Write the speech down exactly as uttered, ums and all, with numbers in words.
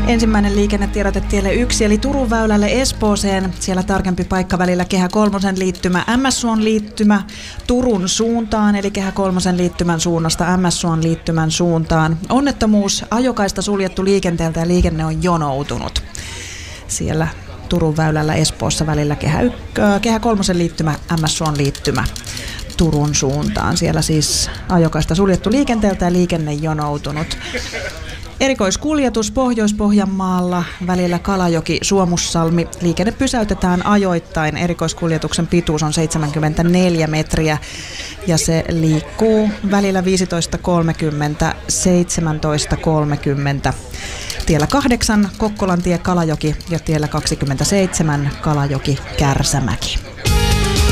Ensimmäinen liikennetiedote tielle yksi, eli Turun väylälle Espooseen. Siellä tarkempi paikka välillä Kehä kolmosen liittymä M S-suon liittymä Turun suuntaan, eli Kehä kolmosen liittymän suunnasta M S-suon liittymän suuntaan. Onnettomuus, ajokaista suljettu liikenteeltä ja liikenne on jonoutunut. Siellä Turun väylällä Espoossa välillä Kehä, ykkö, Kehä kolmosen liittymä M S-suon liittymä Turun suuntaan. Siellä siis ajokaista suljettu liikenteeltä ja liikenne jonoutunut. Erikoiskuljetus Pohjois-Pohjanmaalla välillä Kalajoki-Suomussalmi. Liikenne pysäytetään ajoittain. Erikoiskuljetuksen pituus on seitsemänkymmentäneljä metriä ja se liikkuu välillä viisitoista kolmekymmentä seitsemäntoista kolmekymmentä. Tiellä kahdeksan Kokkolantie Kalajoki ja tiellä kaksikymmentäseitsemän Kalajoki Kärsämäki.